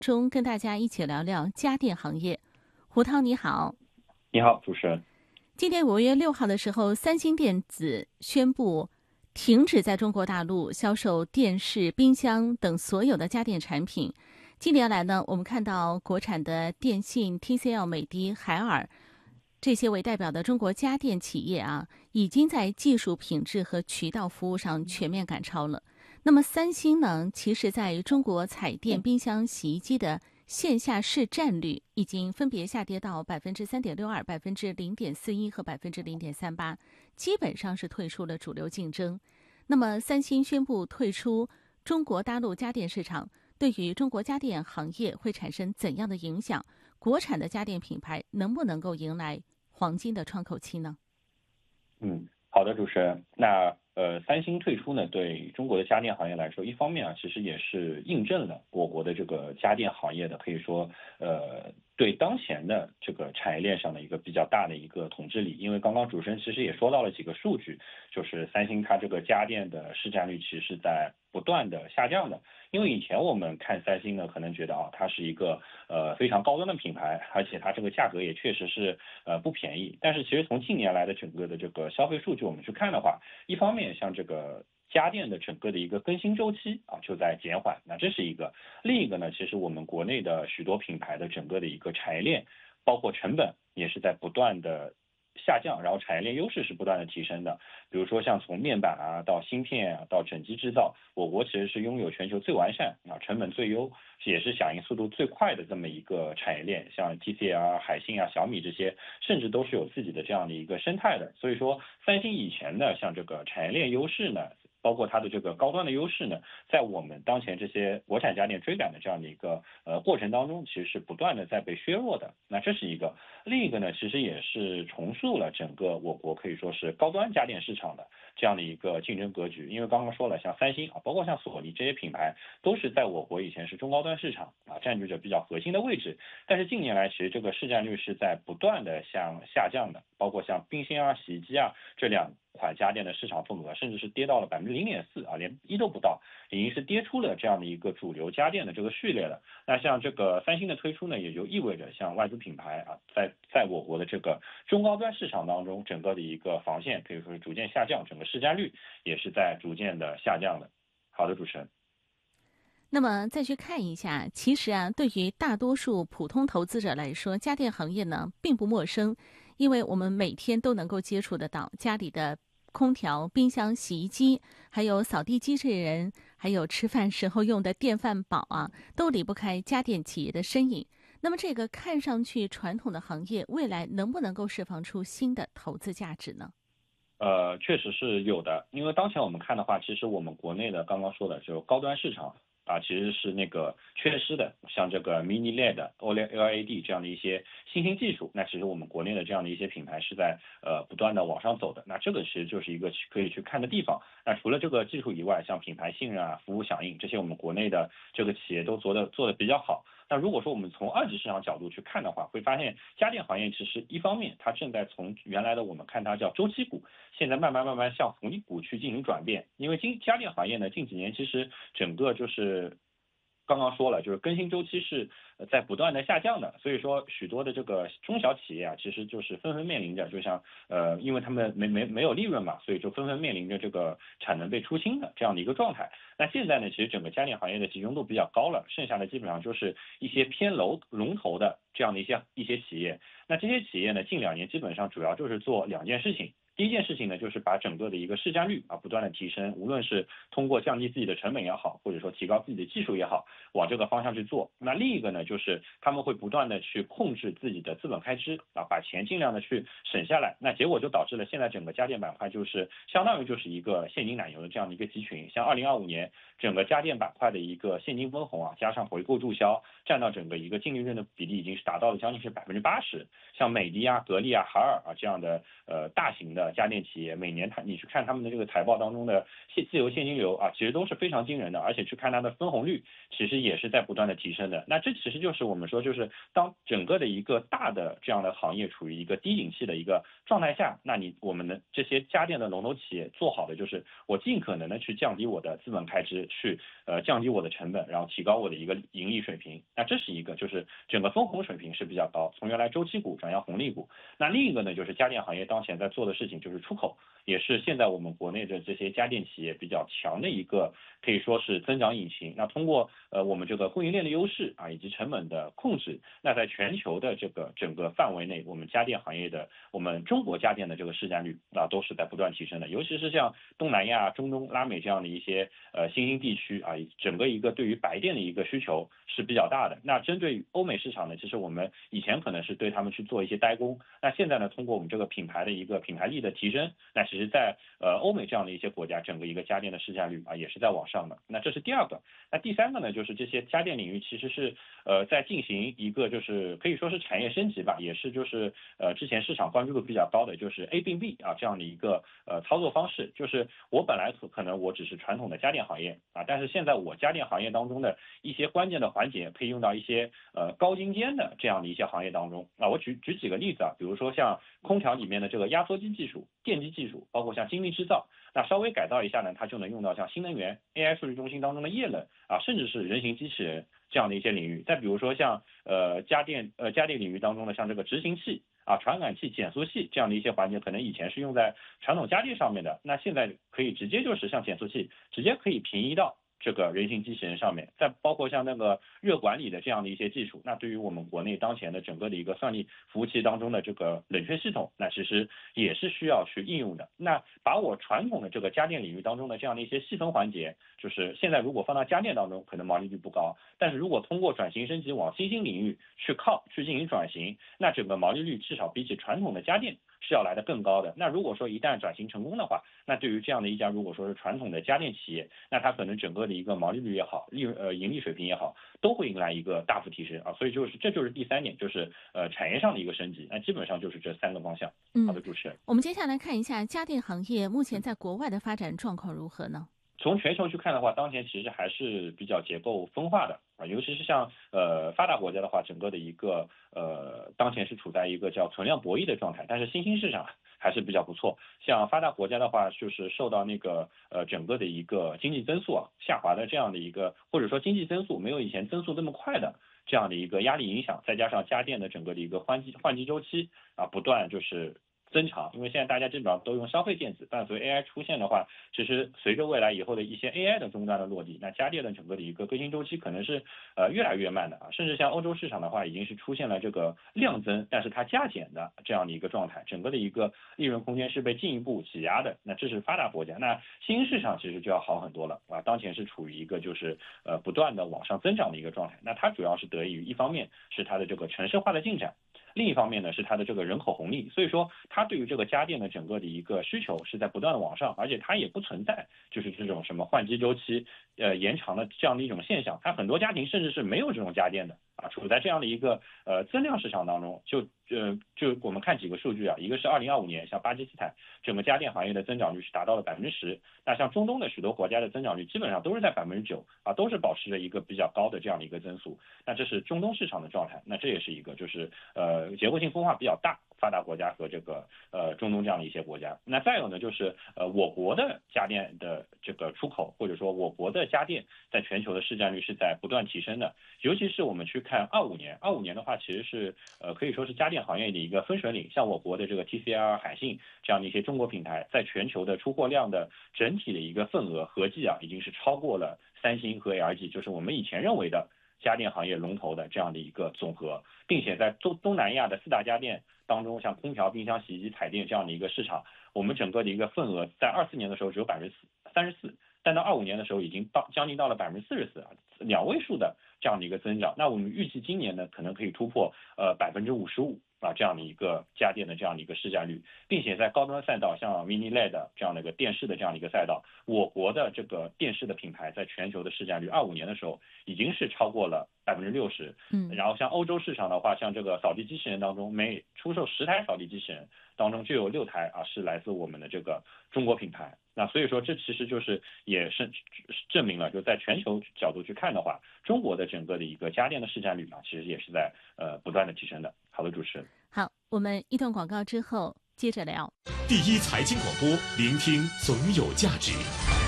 中跟大家一起聊聊家电行业。胡涛你好。 你好，主持人。 今年5月6号的时候，三星电子宣布停止在中国大陆销售电视、冰箱等所有的家电产品。近年来呢，我们看到国产的电信、TCL、美的、海尔这些为代表的中国家电企业啊，已经在技术品质和渠道服务上全面赶超了。那么三星呢，其实在中国彩电、冰箱、洗衣机的线下市占率已经分别下跌到3.62%、0.41%和0.38%，基本上是退出了主流竞争。那么三星宣布退出中国大陆家电市场，对于中国家电行业会产生怎样的影响？国产的家电品牌能不能够迎来黄金的窗口期呢？ 好的，主持人。那三星退出呢，对中国的家电行业来说，一方面啊，其实也是印证了我国的这个家电行业的可以说对当前的这个产业链上的一个比较大的一个统治力。因为刚刚主持人其实也说到了几个数据，就是三星它这个家电的市占率其实是在不断的下降的。因为以前我们看三星呢，可能觉得它是一个非常高端的品牌，而且它这个价格也确实是不便宜。但是其实从近年来的整个的这个消费数据我们去看的话，一方面像这个家电的整个的一个更新周期就在减缓，那这是一个。另一个呢，其实我们国内的许多品牌的整个的一个产业链，包括成本也是在不断的下降，然后产业链优势是不断的提升的。比如说像从面板到芯片到整机制造，我国其实是拥有全球最完善成本最优，也是响应速度最快的这么一个产业链。像 TCL、海信小米这些，甚至都是有自己的这样的一个生态的。所以说，三星以前呢，像这个产业链优势呢，包括它的这个高端的优势呢，在我们当前这些国产家电追赶的这样的一个过程当中，其实是不断的在被削弱的。那这是一个。另一个呢，其实也是重塑了整个我国可以说是高端家电市场的这样的一个竞争格局。因为刚刚说了，像三星包括像索尼这些品牌，都是在我国以前是中高端市场占据着比较核心的位置。但是近年来，其实这个市占率是在不断的向下降的，包括像冰箱洗衣机这两款家电的市场份额，甚至是跌到了0.4%连1都不到，已经是跌出了这样的一个主流家电的这个序列了。那像这个三星的推出呢，也就意味着像外资品牌在我国的这个中高端市场当中，整个的一个防线可以说是逐渐下降，整个市占率也是在逐渐的下降的。好的，主持人。 那么再去看一下，其实对于大多数普通投资者来说，家电行业呢并不陌生，因为我们每天都能够接触得到家里的空调、冰箱、洗衣机，还有扫地机器人，还有吃饭时候用的电饭煲都离不开家电企业的身影。那么这个看上去传统的行业，未来能不能够释放出新的投资价值呢？ 确实是有的。因为当前我们看的话，其实我们国内的刚刚说的就高端市场其实是那个缺失的。像这个 Mini LED、OLED 这样的一些新兴技术，那其实我们国内的这样的一些品牌是在不断的往上走的。那这个其实就是一个可以去看的地方。那除了这个技术以外，像品牌信任服务响应这些，我们国内的这个企业都做的比较好。那如果说我们从二级市场角度去看的话，会发现家电行业其实一方面它正在从原来的我们看它叫周期股，现在慢慢向红利股去进行转变。因为家电行业呢，近几年其实整个就是刚刚说了，就是更新周期是在不断的下降的。所以说许多的这个中小企业其实就是纷纷面临着，就像因为他们没有利润嘛，所以就纷纷面临着这个产能被出清的这样的一个状态。那现在呢，其实整个家电行业的集中度比较高了，剩下的基本上就是一些偏龙头的这样的一些企业。那这些企业呢，近2年基本上主要就是做2件事情。第一件事情呢，就是把整个的一个市占率不断的提升，无论是通过降低自己的成本也好，或者说提高自己的技术也好，往这个方向去做。那另一个呢，就是他们会不断的去控制自己的资本开支把钱尽量的去省下来。那结果就导致了现在整个家电板块就是相当于就是一个现金奶油的这样的一个集群。像2025年整个家电板块的一个现金分红加上回购注销，占到整个一个净利润的比例已经是达到了将近是80%。像美的格力海尔这样的大型的家电企业，每年你去看他们的这个财报当中的自由现金流啊，其实都是非常惊人的，而且去看它的分红率，其实也是在不断的提升的。那这其实就是我们说，就是当整个的一个大的这样的行业处于一个低景气的一个状态下，那我们的这些家电的龙头企业做好的就是我尽可能的去降低我的资本开支，去降低我的成本，然后提高我的一个盈利水平。那这是一个，就是整个分红水平是比较高，从原来周期股转向红利股。那另一个呢，就是家电行业当前在做的事情就是出口，也是现在我们国内的这些家电企业比较强的一个可以说是增长引擎。那通过我们这个供应链的优势啊，以及成本的控制，那在全球的这个整个范围内，我们家电行业的我们中国家电的这个市占率啊都是在不断提升的。尤其是像东南亚、中东、拉美这样的一些新兴地区啊，整个一个对于白电的一个需求是比较大的。那针对欧美市场呢，其实我们以前可能是对他们去做一些代工，那现在呢，通过我们这个品牌的一个品牌力的提升，那其实在欧美这样的一些国家，整个一个家电的市占率啊也是在往上的。那这是第二个。那第三个呢，就是这些家电领域其实是在进行一个就是可以说是产业升级吧，也是就是之前市场关注度比较高的就是 A 并 B 啊这样的一个操作方式。就是我本来可能我只是传统的家电行业啊，但是现在我家电行业当中的一些关键的环节可以用到一些高精尖的这样的一些行业当中啊。我举几个例子啊，比如说像空调里面的这个压缩机技术、电机技术，包括像精密制造，那稍微改造一下呢，它就能用到像新能源、AI 数据中心当中的液冷啊，甚至是人形机器人这样的一些领域。再比如说像家电领域当中的像这个执行器啊、传感器、减速器这样的一些环节，可能以前是用在传统家电上面的，那现在可以直接就是像减速器，直接可以平移到这个人形机器人上面。再包括像那个热管理的这样的一些技术，那对于我们国内当前的整个的一个算力服务器当中的这个冷却系统，那其实也是需要去应用的。那把我传统的这个家电领域当中的这样的一些细分环节，就是现在如果放到家电当中，可能毛利率不高，但是如果通过转型升级往新兴领域去进行转型，那整个毛利率至少比起传统的家电是要来的更高的。那如果说一旦转型成功的话，那对于这样的一家如果说是传统的家电企业，那它可能整个的一个毛利率也好，盈利水平也好，都会迎来一个大幅提升啊。所以这就是第三点，就是产业上的一个升级。那基本上就是这三个方向。好的，主持人。 我们接下来看一下家电行业目前在国外的发展状况如何呢？ 从全球去看的话，当前其实还是比较结构分化的啊，尤其是像发达国家的话，整个的一个当前是处在一个叫存量博弈的状态，但是新兴市场还是比较不错。像发达国家的话，就是受到那个整个的一个经济增速下滑的这样的一个，或者说经济增速没有以前增速这么快的这样的一个压力影响，再加上家电的整个的一个换机周期啊不断就是增长，因为现在大家基本上都用消费电子，伴随 AI 出现的话，其实随着未来以后的一些 AI 的终端的落地，那家电的整个的一个更新周期可能是越来越慢的啊，甚至像欧洲市场的话，已经是出现了这个量增，但是它价减的这样的一个状态，整个的一个利润空间是被进一步挤压的。那这是发达国家，那新兴市场其实就要好很多了啊，当前是处于一个就是不断的往上增长的一个状态，那它主要是得益于一方面是它的这个城市化的进展。另一方面呢，是它的这个人口红利，所以说它对于这个家电的整个的一个需求是在不断的往上，而且它也不存在就是这种什么换机周期延长的这样的一种现象，它很多家庭甚至是没有这种家电的啊，处在这样的一个增量市场当中。就我们看几个数据啊，一个是2025年，像巴基斯坦整个家电行业的增长率是达到了10%，那像中东的许多国家的增长率基本上都是在9%啊，都是保持着一个比较高的这样的一个增速。那这是中东市场的状态，那这也是一个就是结构性分化比较大，发达国家和这个中东这样的一些国家。那再有呢，就是我国的家电的这个出口，或者说我国的家电在全球的市占率是在不断提升的。尤其是我们去看25年的话，其实是可以说是家电行业的一个分水岭。像我国的这个 TCL、海信这样的一些中国品牌，在全球的出货量的整体的一个份额合计已经是超过了三星和 LG， 就是我们以前认为的家电行业龙头的这样的一个总和，并且在东南亚的4大家电当中，像空调、冰箱、洗衣机、彩电这样的一个市场，我们整个的一个份额在24年的时候只有34%，但到25年的时候已经将近到了44%，两位数的这样的一个增长。那我们预计今年呢，可能可以突破55%。 这样的一个家电的这样的一个市占率，并且在高端赛道像 Mini LED 这样的一个电视的这样的一个赛道，我国的这个电视的品牌在全球的市占率，25年的时候已经是超过了60%。然后像欧洲市场的话，像这个扫地机器人当中，每出售10台扫地机器人当中就有6台是来自我们的这个中国品牌。那所以说这其实就是也是证明了，就在全球角度去看的话，中国的整个的一个家电的市占率其实也是在不断的提升的。好的，主持人。 好，我们一段广告之后接着聊。 第一财经广播，聆听总有价值。